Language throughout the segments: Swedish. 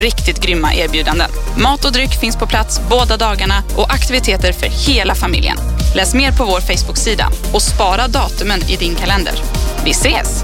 Riktigt grymma erbjudanden. Mat och dryck finns på plats båda dagarna och aktiviteter för hela familjen. Läs mer på vår Facebook-sida och spara datumen i din kalender. Vi ses!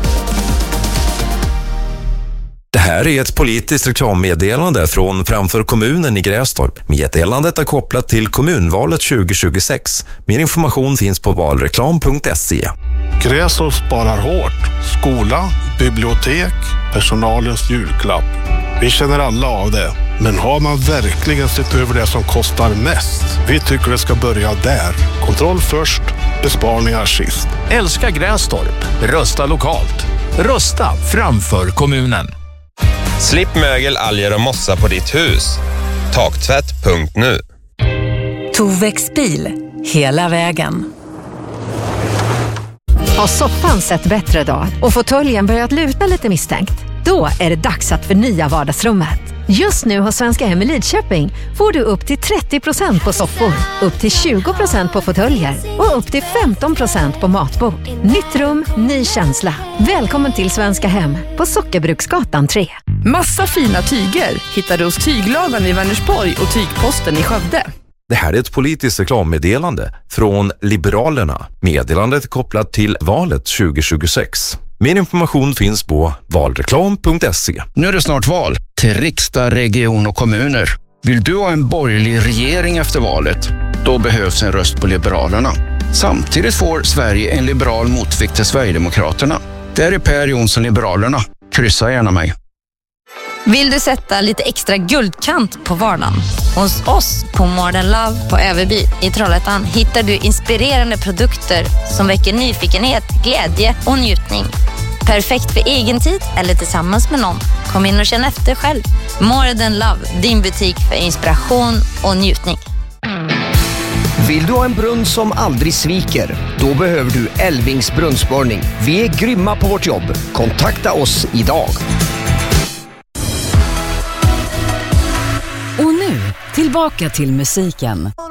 Det här är ett politiskt reklammeddelande från Framför kommunen i Grästorp. Meddelandet är kopplat till kommunvalet 2026. Mer information finns på valreklam.se. Grästorp sparar hårt. Skola, bibliotek, personalens julklapp. Vi känner alla av det. Men har man verkligen sett över det som kostar mest? Vi tycker det ska börja där. Kontroll först, besparingar sist. Älska Grästorp. Rösta lokalt. Rösta framför kommunen. Slipp mögel, alger och mossa på ditt hus. Taktvätt.nu. Tovex bil. Hela vägen. Har soffan sett bättre dag och fåtöljen börjat luta lite misstänkt? Då är det dags att förnya vardagsrummet. Just nu har Svenska Hem i Lidköping får du upp till 30% på soffor, upp till 20% på fåtöljer och upp till 15% på matbord. Nytt rum, ny känsla. Välkommen till Svenska Hem på Sockerbruksgatan 3. Massa fina tyger hittar du hos Tyglagan i Vänersborg och Tygposten i Skövde. Det här är ett politiskt reklammeddelande från Liberalerna. Meddelandet är kopplat till valet 2026. Mer information finns på valreklam.se. Nu är det snart val till riksdag, region och kommuner. Vill du ha en borgerlig regering efter valet? Då behövs en röst på Liberalerna. Samtidigt får Sverige en liberal motvikt till Sverigedemokraterna. Där är Per Jonsson Liberalerna. Kryssa gärna mig. Vill du sätta lite extra guldkant på vardagen? Hos oss på Modern Love på Överby i Trollhättan hittar du inspirerande produkter som väcker nyfikenhet, glädje och njutning. Perfekt för egen tid eller tillsammans med någon. Kom in och känn efter själv. Modern Love, din butik för inspiration och njutning. Vill du ha en brunn som aldrig sviker? Då behöver du Elvings brunnsborrning. Vi är grymma på vårt jobb. Kontakta oss idag. Och nu, tillbaka till musiken.